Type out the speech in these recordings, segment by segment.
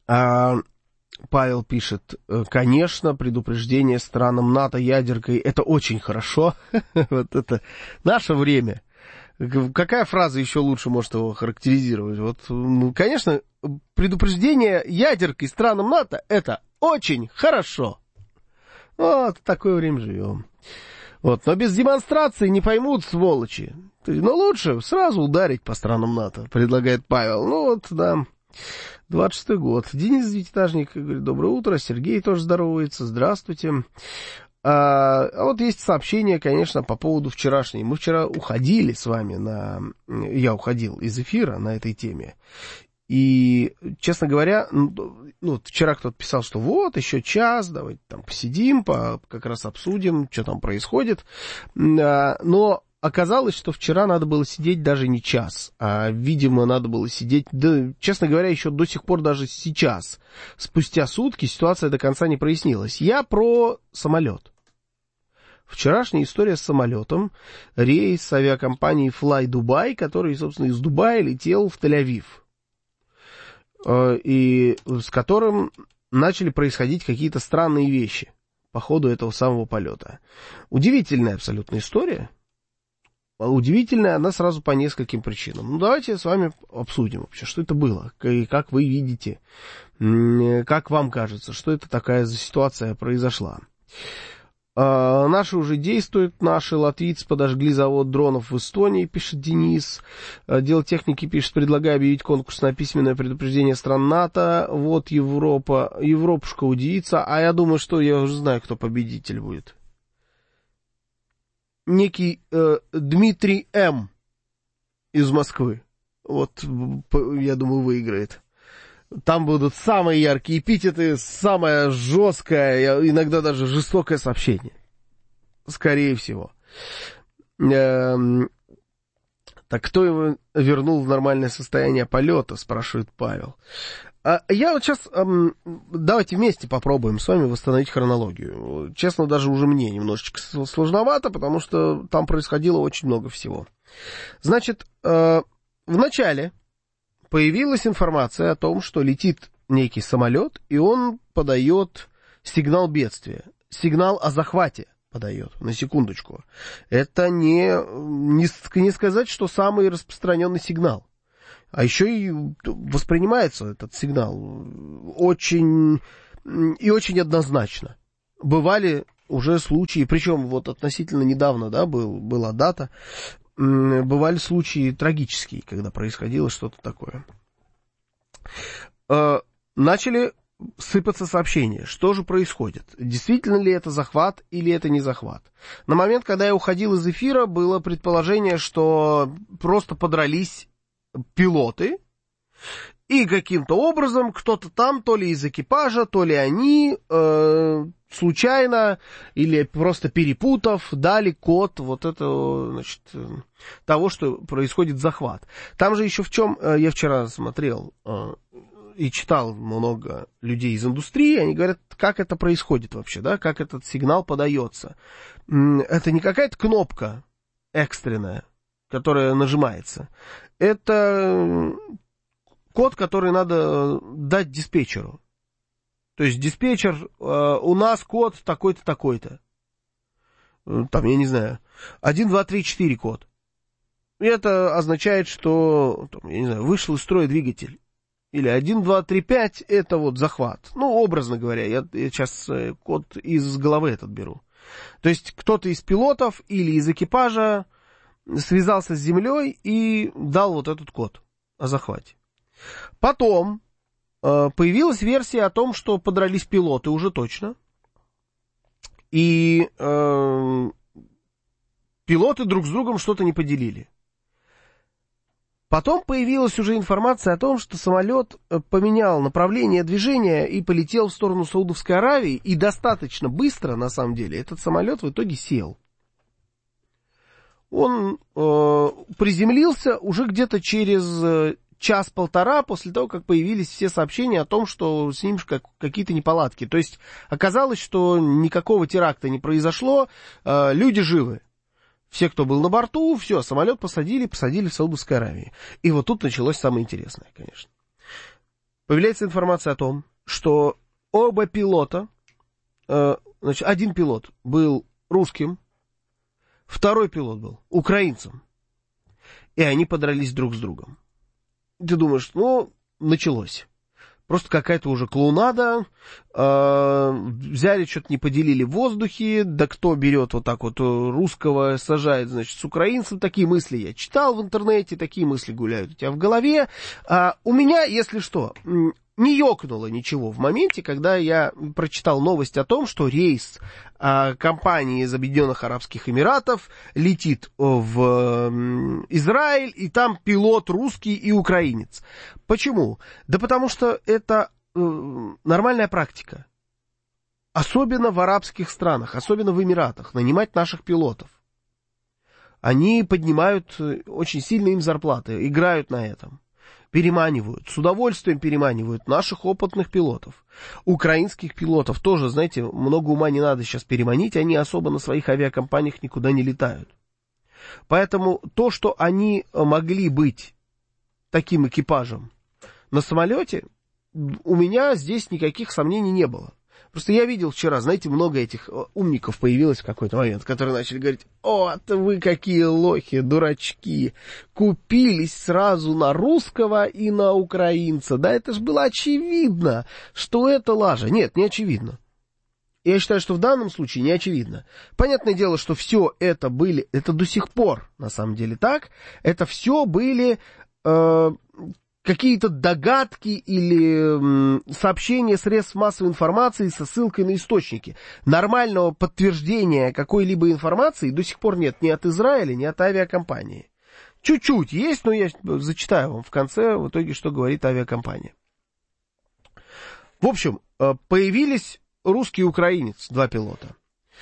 Павел пишет, конечно, предупреждение странам НАТО ядеркой, это очень хорошо. Вот это наше время. Какая фраза еще лучше может его характеризировать? Вот, конечно, предупреждение ядеркой странам НАТО, это очень хорошо. Вот, в такое время живем. Вот, но без демонстрации не поймут, сволочи. Но лучше сразу ударить по странам НАТО, предлагает Павел. Ну вот, да, 26-й год. Денис Девятиэтажник говорит, доброе утро. Сергей тоже здоровается, здравствуйте. А вот есть сообщение, конечно, по поводу вчерашней. Мы вчера уходили с вами я уходил из эфира на этой теме. И, честно говоря, вчера кто-то писал, что вот, еще час, давайте там посидим, как раз обсудим, что там происходит. Но оказалось, что вчера надо было сидеть даже не час, а, видимо, надо было сидеть, да, честно говоря, еще до сих пор даже сейчас. Спустя сутки ситуация до конца не прояснилась. Я про самолет. Вчерашняя история с самолетом, рейс авиакомпании Fly Dubai, который, собственно, из Дубая летел в Тель-Авив. И с которым начали происходить какие-то странные вещи по ходу этого самого полета. Удивительная абсолютно история. Удивительная она сразу по нескольким причинам. Давайте с вами обсудим вообще, что это было, и как вы видите, как вам кажется, что это такая за ситуация произошла. Наши уже действуют, наши латвийцы подожгли завод дронов в Эстонии, пишет Денис. Дело техники пишет, предлагаю объявить конкурс на письменное предупреждение стран НАТО. Вот Европушка удивится, а я думаю, что я уже знаю, кто победитель будет. Некий Дмитрий М. из Москвы. Вот, я думаю, выиграет. Там будут самые яркие эпитеты, самое жесткое, иногда даже жестокое сообщение. Скорее всего. Так кто его вернул в нормальное состояние полета, спрашивает Павел. Я вот сейчас... Давайте вместе попробуем с вами восстановить хронологию. Честно, даже уже мне немножечко сложновато, потому что там происходило очень много всего. Значит, вначале появилась информация о том, что летит некий самолет, и он подает сигнал бедствия. Сигнал о захвате подает, на секундочку. Это не сказать, что самый распространенный сигнал. А еще и воспринимается этот сигнал очень однозначно. Бывали уже случаи, причем вот относительно недавно, да, была дата, бывали случаи трагические, когда происходило что-то такое. Начали сыпаться сообщения, что же происходит. Действительно ли это захват или это не захват. На момент, когда я уходил из эфира, было предположение, что просто подрались пилоты, и каким-то образом кто-то там, то ли из экипажа, то ли они случайно или просто перепутав, дали код вот этого, значит, того, что происходит захват. Там же еще в чем, я вчера смотрел и читал много людей из индустрии, они говорят, как это происходит вообще, да, как этот сигнал подается. Это не какая-то кнопка экстренная, которая нажимается. Это код, который надо дать диспетчеру. То есть диспетчер, у нас код такой-то, такой-то. Там, я не знаю, 1, 2, 3, 4 код. И это означает, что, там, я не знаю, вышел из строя двигатель. Или 1, 2, 3, 5 это вот захват. Ну, образно говоря, я сейчас код из головы этот беру. То есть кто-то из пилотов или из экипажа связался с землей и дал вот этот код о захвате. Потом появилась версия о том, что подрались пилоты уже точно. И пилоты друг с другом что-то не поделили. Потом появилась уже информация о том, что самолет поменял направление движения и полетел в сторону Саудовской Аравии. И достаточно быстро, на самом деле, этот самолет в итоге сел. Он приземлился уже где-то через час-полтора после того, как появились все сообщения о том, что с ним какие-то неполадки. То есть оказалось, что никакого теракта не произошло, люди живы. Все, кто был на борту, все, самолет посадили в Саудовской Аравии. И вот тут началось самое интересное, конечно. появляется информация о том, что оба пилота, значит, один пилот был русским, второй пилот был украинцем. И они подрались друг с другом. Ты думаешь, ну, началось. Просто какая-то уже клоунада, взяли, что-то не поделили в воздухе, да кто берет вот так вот русского, сажает, значит, с украинцем, такие мысли я читал в интернете, такие мысли гуляют у тебя в голове. У меня, если что, не ёкнуло ничего в моменте, когда я прочитал новость о том, что рейс компании из Объединенных Арабских Эмиратов летит в Израиль, и там пилот русский и украинец. Почему? Да потому что это нормальная практика. Особенно в арабских странах, особенно в Эмиратах, нанимать наших пилотов. Они поднимают очень сильно им зарплаты, играют на этом. Переманивают, с удовольствием переманивают наших опытных пилотов. Украинских пилотов тоже, знаете, много ума не надо сейчас переманить, они особо на своих авиакомпаниях никуда не летают. Поэтому то, что они могли быть таким экипажем на самолете, у меня здесь никаких сомнений не было. Просто я видел вчера, знаете, много этих умников появилось в какой-то момент, которые начали говорить: «О, вы какие лохи, дурачки, купились сразу на русского и на украинца». Да это же было очевидно, что это лажа. Нет, не очевидно. Я считаю, что в данном случае не очевидно. Понятное дело, что все это были, это до сих пор на самом деле так, это все были какие-то догадки или сообщения средств массовой информации со ссылкой на источники. Нормального подтверждения какой-либо информации до сих пор нет ни от Израиля, ни от авиакомпании. Чуть-чуть есть, но я зачитаю вам в конце, в итоге, что говорит авиакомпания. В общем, появились русский и украинец, два пилота.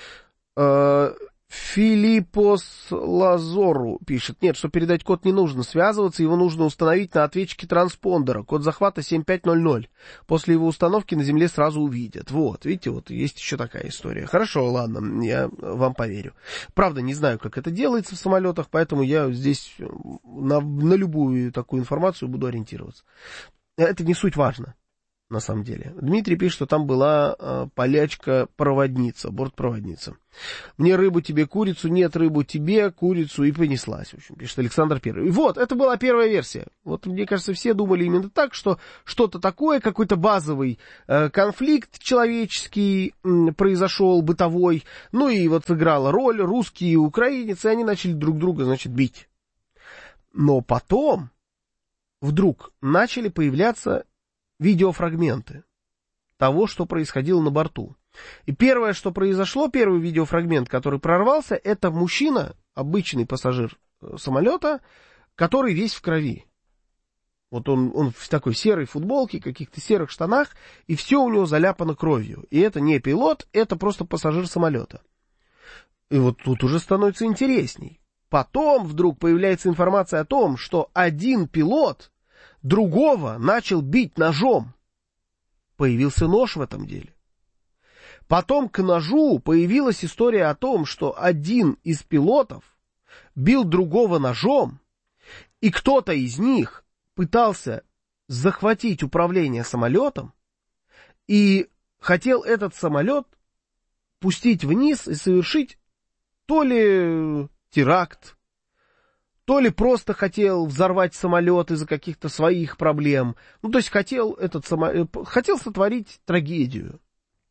Филиппос Лазору пишет: нет, чтобы передать код не нужно связываться, его нужно установить на ответчике транспондера. Код захвата 7500. После его установки на земле сразу увидят. Вот, видите, вот есть еще такая история. Хорошо, ладно, я вам поверю. Правда, не знаю, как это делается в самолетах, поэтому я здесь на любую такую информацию буду ориентироваться. Это не суть важно. На самом деле. Дмитрий пишет, что там была полячка-проводница, бортпроводница. Мне рыбу, тебе курицу, нет рыбу, тебе курицу, и понеслась. В общем, пишет Александр Первый. И вот, это была первая версия. Вот, мне кажется, все думали именно так, что что-то такое, какой-то базовый конфликт человеческий произошел, бытовой. Ну и вот сыграла роль русский и украинец, и они начали друг друга, значит, бить. Но потом вдруг начали появляться видеофрагменты того, что происходило на борту. И первое, что произошло, первый видеофрагмент, который прорвался, это мужчина, обычный пассажир самолета, который весь в крови. Вот он в такой серой футболке, каких-то серых штанах, и все у него заляпано кровью. И это не пилот, это просто пассажир самолета. И вот тут уже становится интересней. Потом вдруг появляется информация о том, что один пилот другого начал бить ножом. Появился нож в этом деле. Потом к ножу появилась история о том, что один из пилотов бил другого ножом, и кто-то из них пытался захватить управление самолетом и хотел этот самолет пустить вниз и совершить то ли теракт, то ли просто хотел взорвать самолет из-за каких-то своих проблем. Ну, то есть хотел сотворить трагедию.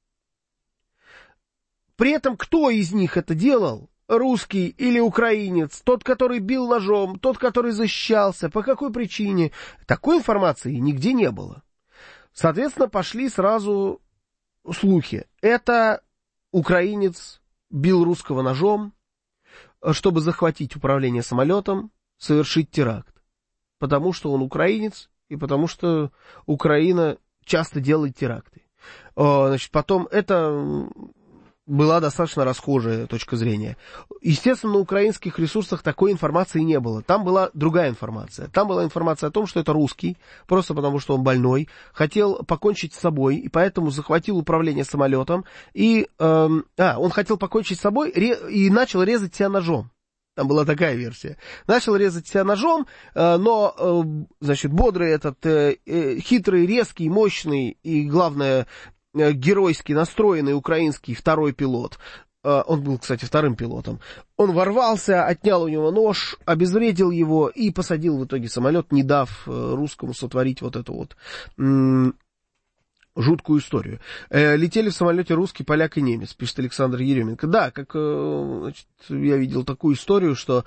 При этом кто из них это делал? Русский или украинец? Тот, который бил ножом? Тот, который защищался? По какой причине? Такой информации нигде не было. Соответственно, пошли сразу слухи. Это украинец бил русского ножом, чтобы захватить управление самолетом, совершить теракт. Потому что он украинец, и потому что Украина часто делает теракты. Значит, потом это была достаточно расхожая точка зрения. Естественно, на украинских ресурсах такой информации не было. Там была другая информация. Там была информация о том, что это русский, просто потому что он больной, хотел покончить с собой, и поэтому захватил управление самолетом, и он хотел покончить с собой и начал резать себя ножом. Там была такая версия. Начал резать себя ножом, но, значит, бодрый этот, хитрый, резкий, мощный и, главное, геройски настроенный украинский второй пилот, он был, кстати, вторым пилотом, он ворвался, отнял у него нож, обезвредил его и посадил в итоге самолет, не дав русскому сотворить вот эту вот жуткую историю. Летели в самолете русский, поляк и немец, пишет Александр Еременко. Да, как, значит, я видел такую историю, что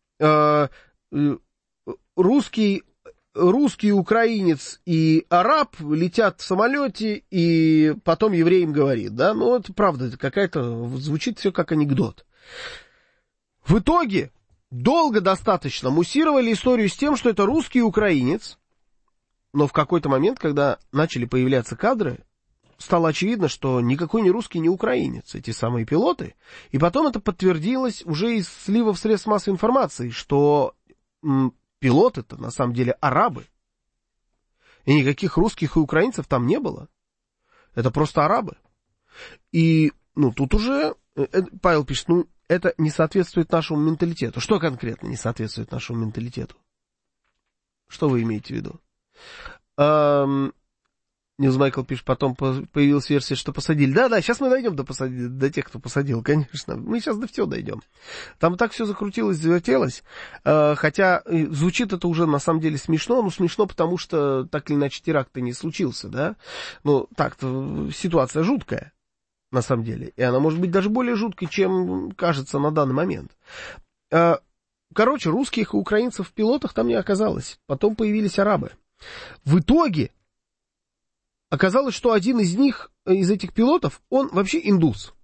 русский, украинец и араб летят в самолете, и потом еврей им говорит, да, ну, это правда, это какая-то, звучит все как анекдот. В итоге, долго достаточно муссировали историю с тем, что это русский украинец, но в какой-то момент, когда начали появляться кадры, стало очевидно, что никакой не русский, не украинец, эти самые пилоты, и потом это подтвердилось уже из сливов средств массовой информации, что пилоты-то на самом деле арабы. И никаких русских и украинцев там не было. Это просто арабы. И, ну, тут уже, Павел пишет, ну, это не соответствует нашему менталитету. Что конкретно не соответствует нашему менталитету? Что вы имеете в виду? Ньюз Майкл пишет, потом появилась версия, что посадили. Да, сейчас мы дойдем до тех, кто посадил, конечно. Мы сейчас до всего дойдем. Там так все закрутилось, завертелось. Хотя звучит это уже на самом деле смешно. Ну, смешно, потому что так или иначе теракт-то не случился, да? Ну, так-то ситуация жуткая, на самом деле. И она может быть даже более жуткой, чем кажется на данный момент. Короче, русских и украинцев в пилотах там не оказалось. Потом появились арабы. В итоге оказалось, что один из них, из этих пилотов, он вообще индус.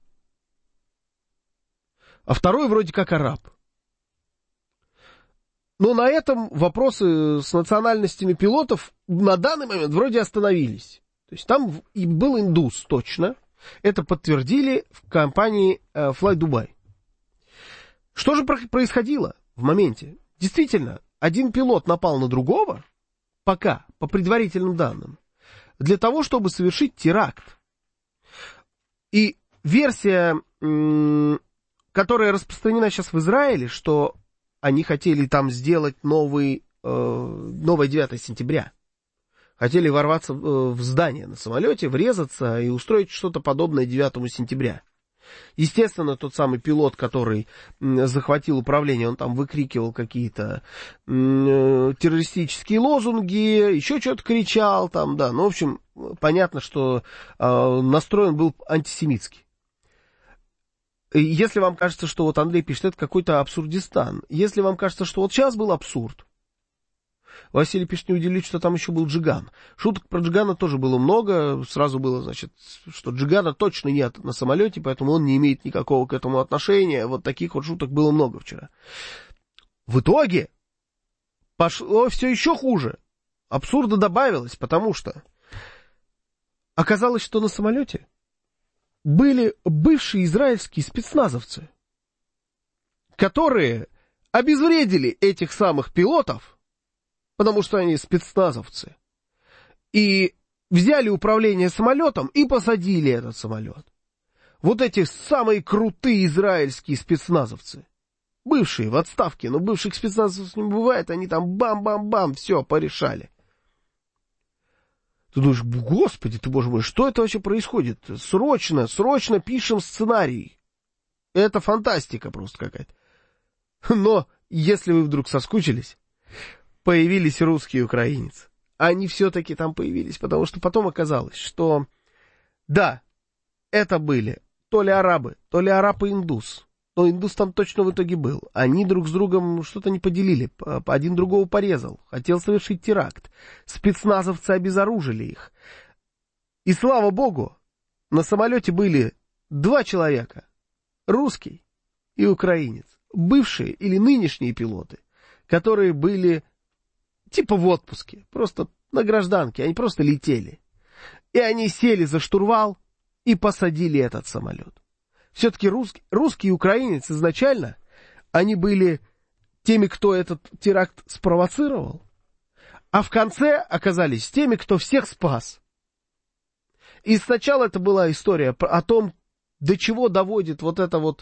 А второй вроде как араб. Но на этом вопросы с национальностями пилотов на данный момент вроде остановились. То есть там и был индус точно. Это подтвердили в компании Fly Dubai. Что же происходило в моменте? Действительно, один пилот напал на другого, пока, по предварительным данным, для того, чтобы совершить теракт. И версия, которая распространена сейчас в Израиле, что они хотели там сделать новое 9 сентября. Хотели ворваться в здание на самолете, врезаться и устроить что-то подобное 9 сентября. Естественно, тот самый пилот, который захватил управление, он там выкрикивал какие-то террористические лозунги, еще что-то кричал там, да. Ну, в общем, понятно, что настроен был антисемитский. Если вам кажется, что вот Андрей пишет, это какой-то абсурдистан. Если вам кажется, что вот сейчас был абсурд, Василий пишет, не удивлюсь, что там еще был Джиган. Шуток про Джигана тоже было много. Сразу было, значит, что Джигана точно нет на самолете, поэтому он не имеет никакого к этому отношения. Вот таких вот шуток было много вчера. В итоге пошло все еще хуже. Абсурда добавилось, потому что оказалось, что на самолете были бывшие израильские спецназовцы, которые обезвредили этих самых пилотов, потому что они спецназовцы, и взяли управление самолетом и посадили этот самолет. Вот эти самые крутые израильские спецназовцы, бывшие в отставке, но бывших спецназовцев не бывает, они там бам-бам-бам, все, порешали. Ты думаешь, господи ты, боже мой, что это вообще происходит? Срочно пишем сценарий. Это фантастика просто какая-то. Но, если вы вдруг соскучились, появились русский и украинец. Они все-таки там появились, потому что потом оказалось, что да, это были то ли араб и индус. Но индус там точно в итоге был. Они друг с другом что-то не поделили. Один другого порезал. Хотел совершить теракт. Спецназовцы обезоружили их. И слава богу, на самолете были 2 человека. Русский и украинец. Бывшие или нынешние пилоты, которые были типа в отпуске. Просто на гражданке. Они просто летели. И они сели за штурвал и посадили этот самолет. Все-таки русский и украинец изначально, они были теми, кто этот теракт спровоцировал, а в конце оказались теми, кто всех спас. И сначала это была история о том, до чего доводит вот эта вот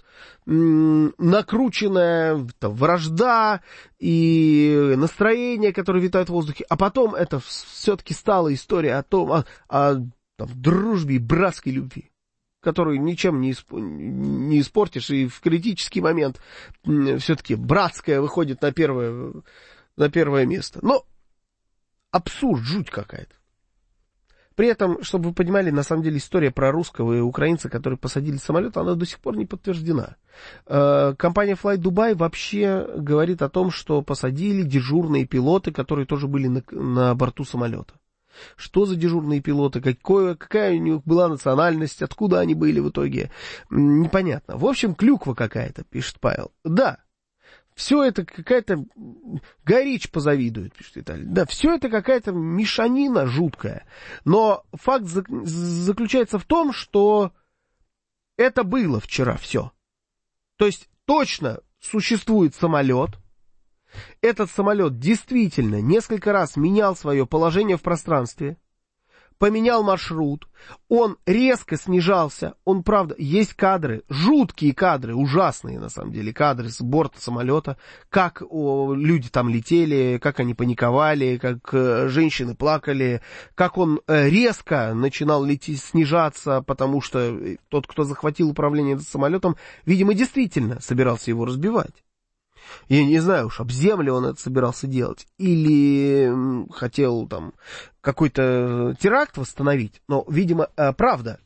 накрученная вражда и настроение, которое витает в воздухе. А потом это все-таки стала история о том, о дружбе и братской любви, которую ничем не испортишь. И в критический момент все-таки братская выходит на первое место. Но абсурд, жуть какая-то. При этом, чтобы вы понимали, на самом деле история про русского и украинца, которые посадили самолет, она до сих пор не подтверждена. Компания Flight Dubai вообще говорит о том, что посадили дежурные пилоты, которые тоже были на борту самолета. Что за дежурные пилоты, какая у них была национальность, откуда они были в итоге, непонятно. В общем, клюква какая-то, пишет Павел. Да. Все это какая-то... Горич позавидует, пишет Виталий. Да, все это какая-то мешанина жуткая. Но факт заключается в том, что это было вчера все. То есть точно существует самолет. Этот самолет действительно несколько раз менял свое положение в пространстве. Поменял маршрут, он резко снижался, он, правда, есть кадры, жуткие кадры, ужасные, на самом деле, кадры с борта самолета, как люди там летели, как они паниковали, как женщины плакали, как он резко начинал лететь, снижаться, потому что тот, кто захватил управление этим самолетом, видимо, действительно собирался его разбивать. Я не знаю уж, об землю он это собирался делать, или хотел там какой-то теракт восстановить, но, видимо, правда,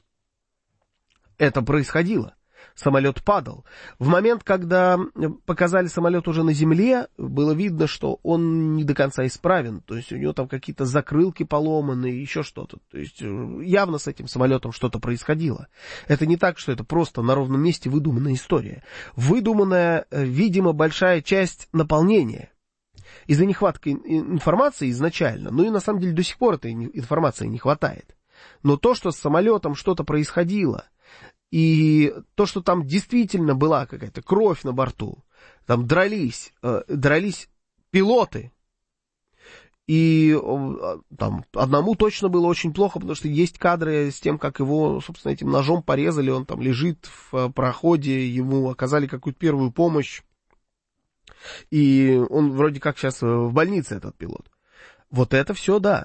это происходило. Самолет падал. В момент, когда показали самолет уже на земле, было видно, что он не до конца исправен. То есть у него там какие-то закрылки поломаны, еще что-то. То есть явно с этим самолетом что-то происходило. Это не так, что это просто на ровном месте выдуманная история. Выдуманная, видимо, большая часть наполнения. Из-за нехватки информации изначально. Ну и на самом деле до сих пор этой информации не хватает. Но то, что с самолетом что-то происходило, и то, что там действительно была какая-то кровь на борту, там дрались пилоты, и там одному точно было очень плохо, потому что есть кадры с тем, как его, собственно, этим ножом порезали, он там лежит в проходе, ему оказали какую-то первую помощь, и он вроде как сейчас в больнице, этот пилот. Вот это все, да.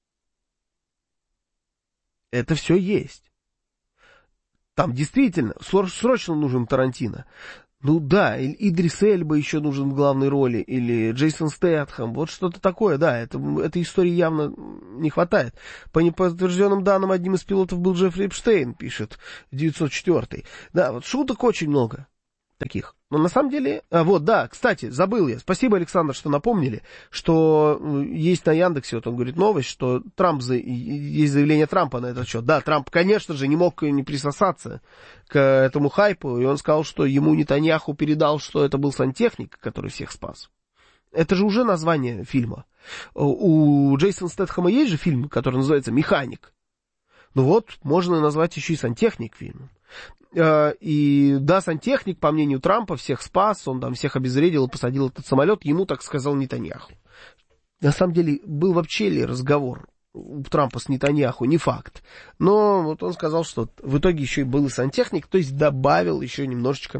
Это все есть. Там действительно срочно нужен Тарантино. Ну да, Идрис Эльба еще нужен в главной роли, или Джейсон Стэтхэм, вот что-то такое, да, этой истории явно не хватает. По неподтвержденным данным, одним из пилотов был Джеффри Эпштейн, пишет 904. Да, вот шуток очень много таких. Но на самом деле, вот, да, кстати, забыл я. Спасибо, Александр, что напомнили, что есть на Яндексе, вот он говорит, новость, что есть заявление Трампа на этот счет. Да, Трамп, конечно же, не мог не присосаться к этому хайпу, и он сказал, что ему Нетаньяху передал, что это был сантехник, который всех спас. Это же уже название фильма. У Джейсона Стэтхэма есть же фильм, который называется «Механик». Ну вот, можно назвать еще и сантехник фильмом. И да, сантехник, по мнению Трампа, всех спас, он там всех обезвредил и посадил этот самолет, ему так сказал Нетаньяху. На самом деле, был вообще ли разговор у Трампа с Нетаньяху, не факт. Но вот он сказал, что в итоге еще и был и сантехник, то есть добавил еще немножечко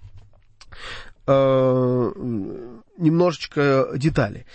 деталей.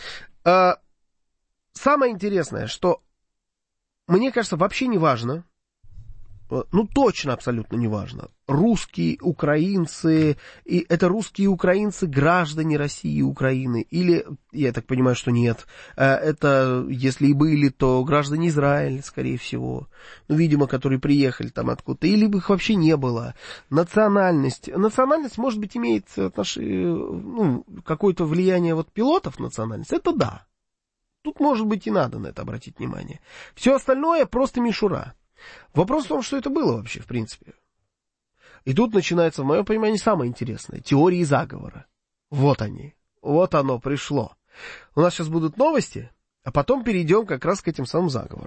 Самое интересное, что мне кажется, вообще не важно, ну точно абсолютно не важно, русские, украинцы, и это русские и украинцы, граждане России и Украины, или, я так понимаю, что нет, это, если и были, то граждане Израиля, скорее всего, ну, видимо, которые приехали там откуда-то, или их вообще не было. Национальность, может быть, имеет какое-то влияние вот пилотов национальность, это да. Тут, может быть, и надо на это обратить внимание. Все остальное просто мишура. Вопрос в том, что это было вообще, в принципе. И тут начинается, в моем понимании, самое интересное. Теории заговора. Вот они. Вот оно пришло. У нас сейчас будут новости, а потом перейдем как раз к этим самым заговорам.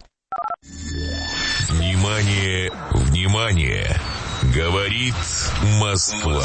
Внимание, внимание! Говорит Москва.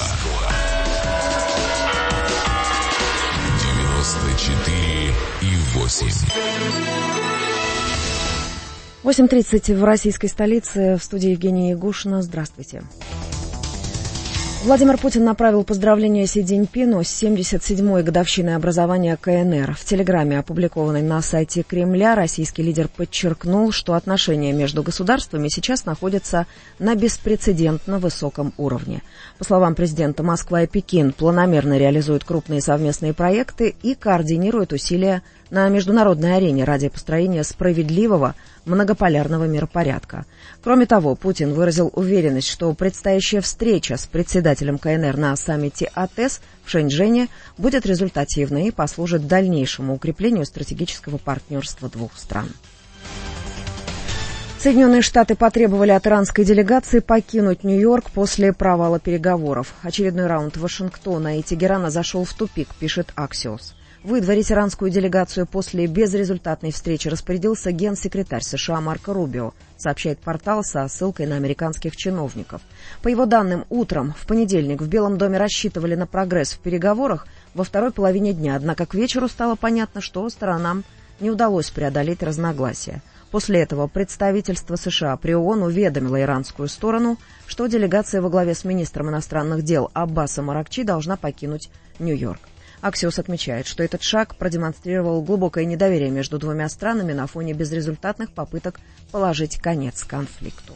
94,8. 8:30 в российской столице. В студии Евгения Ягушина. Здравствуйте. Владимир Путин направил поздравления Си Цзиньпину с 77-й годовщиной образования КНР. В телеграмме, опубликованной на сайте Кремля, российский лидер подчеркнул, что отношения между государствами сейчас находятся на беспрецедентно высоком уровне. По словам президента, Москва и Пекин планомерно реализуют крупные совместные проекты и координируют усилия на международной арене ради построения справедливого многополярного миропорядка. Кроме того, Путин выразил уверенность, что предстоящая встреча с председателем КНР на саммите АТЭС в Шэньчжэне будет результативной и послужит дальнейшему укреплению стратегического партнерства двух стран. Соединенные Штаты потребовали от иранской делегации покинуть Нью-Йорк после провала переговоров. Очередной раунд Вашингтона и Тегерана зашел в тупик, пишет Axios. Выдворить иранскую делегацию после безрезультатной встречи распорядился генсекретарь США Марко Рубио, сообщает портал со ссылкой на американских чиновников. По его данным, утром в понедельник в Белом доме рассчитывали на прогресс в переговорах во второй половине дня, однако к вечеру стало понятно, что сторонам не удалось преодолеть разногласия. После этого представительство США при ООН уведомило иранскую сторону, что делегация во главе с министром иностранных дел Аббасом Аракчи должна покинуть Нью-Йорк. Axios отмечает, что этот шаг продемонстрировал глубокое недоверие между двумя странами на фоне безрезультатных попыток положить конец конфликту.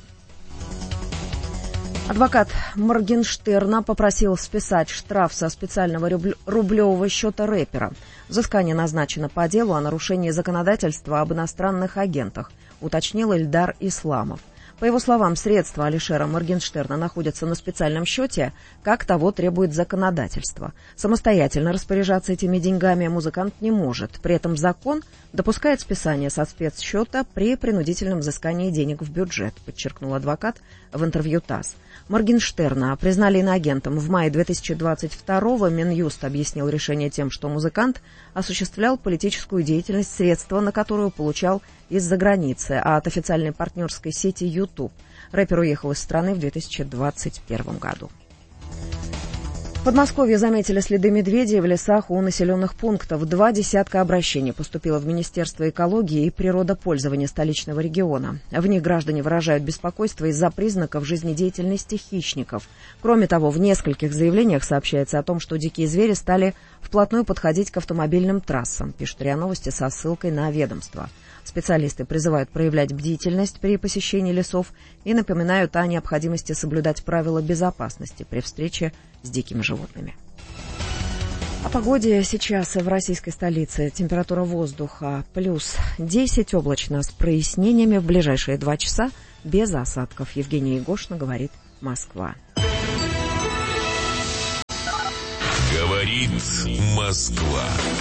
Адвокат Моргенштерна попросил списать штраф со специального рублевого счета рэпера. Взыскание назначено по делу о нарушении законодательства об иностранных агентах, уточнил Эльдар Исламов. По его словам, средства Алишера Моргенштерна находятся на специальном счете, как того требует законодательство. Самостоятельно распоряжаться этими деньгами музыкант не может. При этом закон допускает списание со спецсчета при принудительном взыскании денег в бюджет, подчеркнул адвокат в интервью ТАСС. Моргенштерна признали иноагентом. В мае 2022-го Минюст объяснил решение тем, что музыкант осуществлял политическую деятельность, средства на которую получал из-за границы, а от официальной партнерской сети YouTube. Рэпер уехал из страны в 2021 году. В Подмосковье заметили следы медведей в лесах у населенных пунктов. 20 обращений поступило в Министерство экологии и природопользования столичного региона. В них граждане выражают беспокойство из-за признаков жизнедеятельности хищников. Кроме того, в нескольких заявлениях сообщается о том, что дикие звери стали вплотную подходить к автомобильным трассам, пишут РИА Новости со ссылкой на ведомство. Специалисты призывают проявлять бдительность при посещении лесов и напоминают о необходимости соблюдать правила безопасности при встрече с дикими животными. О погоде сейчас в российской столице. Температура воздуха плюс 10, облачно с прояснениями. В ближайшие 2 часа без осадков. Евгения Ягушина, говорит Москва. Говорит Москва.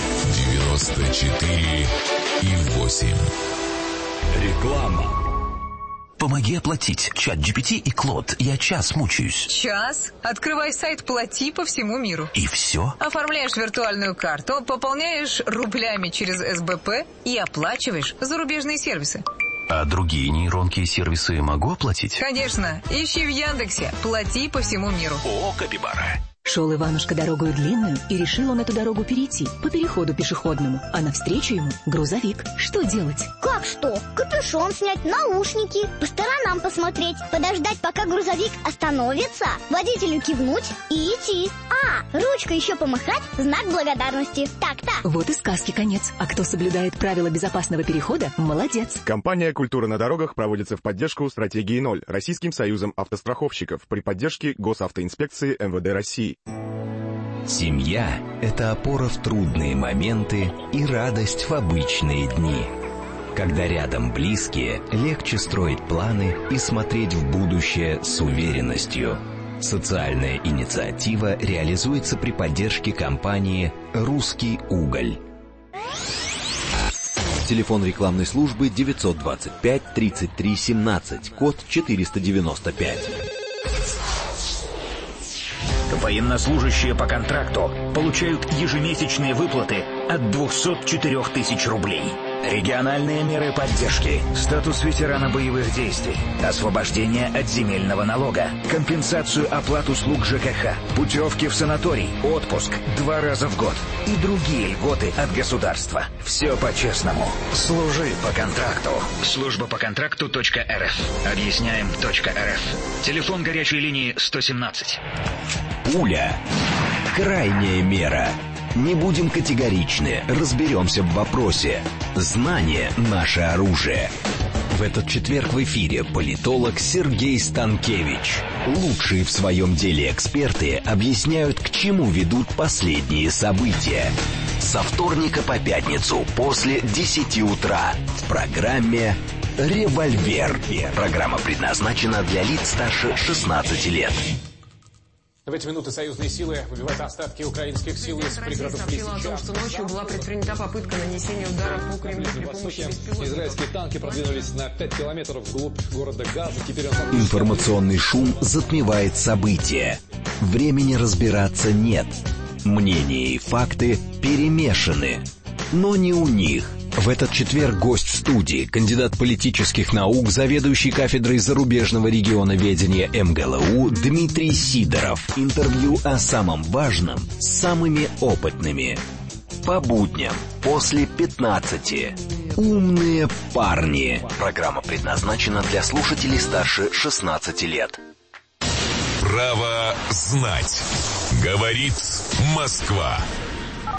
94,8. Реклама. Помоги оплатить. ChatGPT и Клод. Я час мучаюсь. Час? Открывай сайт «Плати» по всему миру. И все? Оформляешь виртуальную карту, пополняешь рублями через СБП и оплачиваешь зарубежные сервисы. А другие нейронки и сервисы могу оплатить? Конечно. Ищи в Яндексе «Плати» по всему миру. О, капибара. Шел Иванушка дорогою длинную, и решил он эту дорогу перейти по переходу пешеходному, а навстречу ему грузовик. Что делать? Как что? Капюшон снять, наушники, по сторонам посмотреть, подождать, пока грузовик остановится, водителю кивнуть и идти. Ручкой еще помахать, знак благодарности. Так-то. Вот и сказки конец. А кто соблюдает правила безопасного перехода, молодец. Компания «Культура на дорогах» проводится в поддержку стратегии 0 Российским союзом автостраховщиков при поддержке Госавтоинспекции МВД России. Семья – это опора в трудные моменты и радость в обычные дни. Когда рядом близкие, легче строить планы и смотреть в будущее с уверенностью. Социальная инициатива реализуется при поддержке компании «Русский уголь». Телефон рекламной службы 925 33 17, код 495. Военнослужащие по контракту получают ежемесячные выплаты от 204 тысяч рублей. Региональные меры поддержки. Статус ветерана боевых действий. Освобождение от земельного налога. Компенсацию оплат услуг ЖКХ. Путевки в санаторий. Отпуск 2 раза в год. И другие льготы от государства. Все по-честному. Служи по контракту. Служба по контракту.рф. Объясняем.рф. Телефон горячей линии 117. Пуля. Крайняя мера. Не будем категоричны, разберемся в вопросе. Знание – наше оружие. В этот четверг в эфире политолог Сергей Станкевич. Лучшие в своем деле эксперты объясняют, к чему ведут последние события. Со вторника по пятницу после 10 утра в программе «Револьвер». Программа предназначена для лиц старше 16 лет. В эти минуты союзные силы выбивают остатки украинских сил из пригородов Лисича. Сообщила о том, что ночью была предпринята попытка нанесения ударов по Кремлю при помощи беспилотников. Израильские танки продвинулись на 5 километров вглубь города Газа. Теперь Информационный шум затмевает события. Времени разбираться нет. Мнения и факты перемешаны. Но не у них. В этот четверг гость в студии, кандидат политических наук, заведующий кафедрой зарубежного регионоведения МГЛУ Дмитрий Сидоров. Интервью о самом важном с самыми опытными. По будням после 15. Умные парни. Программа предназначена для слушателей старше 16 лет. Право знать. Говорит Москва.